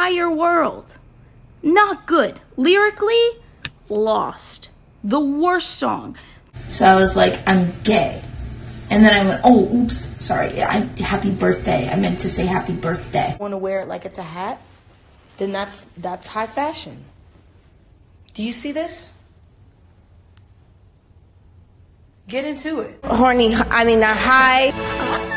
entire world. Not good. Lyrically, Lost. The worst song. So I was like, I'm gay. And then I went, oh, oops, sorry, happy birthday. I meant to say happy birthday. Want to wear it like it's a hat? Then that's high fashion. Do you see this? Get into it. Horny, I mean, not high.